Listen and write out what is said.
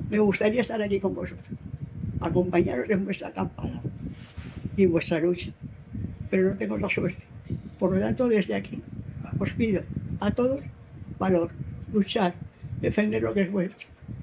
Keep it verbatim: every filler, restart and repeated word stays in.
Me gustaría estar aquí con vosotros, acompañaros en vuestra campana y en vuestra lucha, pero no tengo la suerte. Por lo tanto, desde aquí os pido a todos valor, luchar, defender lo que es vuestro.